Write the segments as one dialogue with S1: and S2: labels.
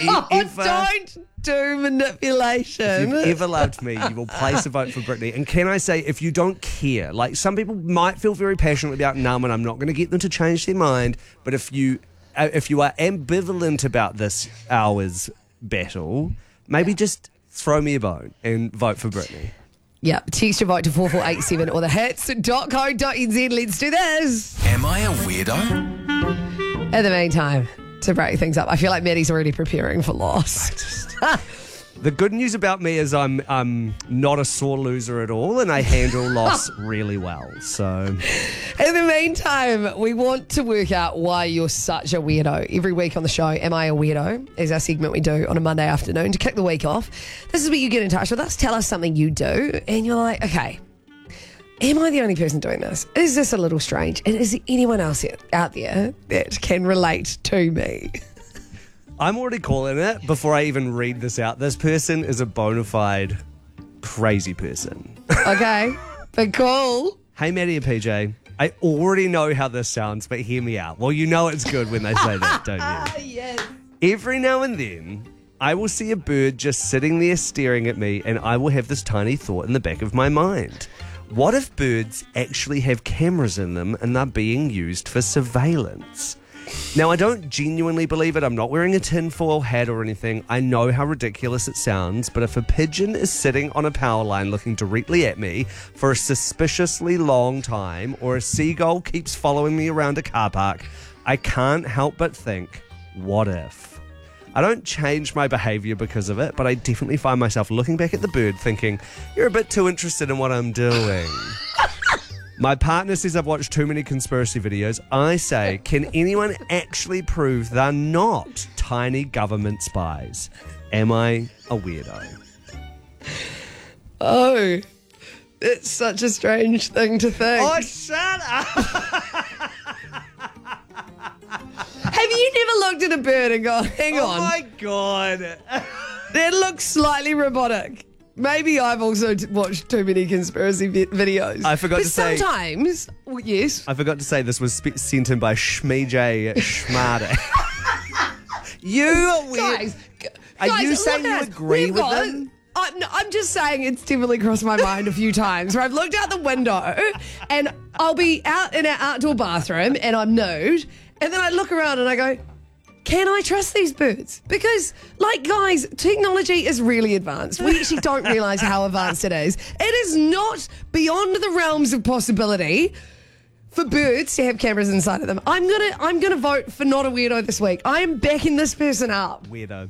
S1: Don't do manipulation.
S2: If you've ever loved me, you will place a vote for Brittany. And can I say, if you don't care, like some people might feel very passionate about Numb, and I'm not going to get them to change their mind, but if you are ambivalent about this hour's battle, maybe just throw me a bone and vote for Brittany.
S1: Yeah, text your vote to 4487 or thehits.co.nz. Let's do this.
S3: Am I a weirdo?
S1: In the meantime, to break things up, I feel like Maddie's already preparing for loss.
S2: The good news about me is I'm not a sore loser at all, and I handle loss really well. So,
S1: in the meantime, we want to work out why you're such a weirdo. Every week on the show, Am I a Weirdo? Is our segment we do on a Monday afternoon to kick the week off. This is where you get in touch with us, tell us something you do, and you're like, okay, am I the only person doing this? Is this a little strange? And is there anyone else out there that can relate to me?
S2: I'm already calling it before I even read this out. This person is a bona fide crazy person.
S1: Okay, but cool.
S2: Hey, Maddie and PJ, I already know how this sounds, but hear me out. Well, you know it's good when they say that, don't you?
S1: Yes.
S2: Every now and then, I will see a bird just sitting there staring at me, and I will have this tiny thought in the back of my mind. What if birds actually have cameras in them and they're being used for surveillance? Now, I don't genuinely believe it. I'm not wearing a tinfoil hat or anything. I know how ridiculous it sounds, but if a pigeon is sitting on a power line looking directly at me for a suspiciously long time, or a seagull keeps following me around a car park, I can't help but think, what if? I don't change my behaviour because of it, but I definitely find myself looking back at the bird thinking, you're a bit too interested in what I'm doing. My partner says I've watched too many conspiracy videos. I say, can anyone actually prove they're not tiny government spies? Am I a weirdo?
S1: Oh, it's such a strange thing to think.
S2: Oh, shut up!
S1: Have you never looked at a bird and gone, hang on,
S2: Oh, my God.
S1: that looks slightly robotic? Maybe I've also watched too many conspiracy videos.
S2: I forgot to say...
S1: sometimes, yes.
S2: I forgot to say this was sent in by Shmee J. Schmade. You are weird.
S1: Guys,
S2: Are you
S1: look
S2: saying
S1: at
S2: you
S1: us.
S2: agree
S1: We've
S2: with
S1: got-
S2: them?
S1: No, I'm just saying it's definitely crossed my mind a few times where I've looked out the window and I'll be out in our outdoor bathroom and I'm nude, and then I look around and I go, can I trust these birds? Because, like, guys, technology is really advanced. We actually don't realise how advanced it is. It is not beyond the realms of possibility for birds to have cameras inside of them. I'm gonna vote for not a weirdo this week. I am backing this person up.
S2: Weirdo.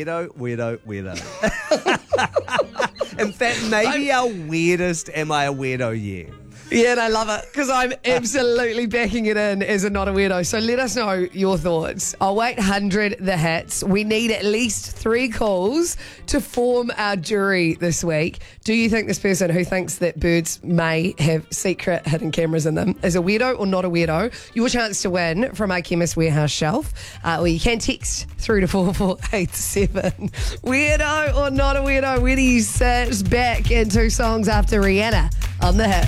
S2: In fact, maybe our weirdest Am I a Weirdo yet.
S1: Yeah, and I love it because I'm absolutely backing it in as a not a weirdo. So let us know your thoughts. 0800 the hits. We need at least 3 calls to form our jury this week. Do you think this person who thinks that birds may have secret hidden cameras in them is a weirdo or not a weirdo? Your chance to win from our Chemist Warehouse shelf. Or you can text through to 4487. Weirdo or not a weirdo? Where do you sit? Back in 2 songs after Rihanna on the hit.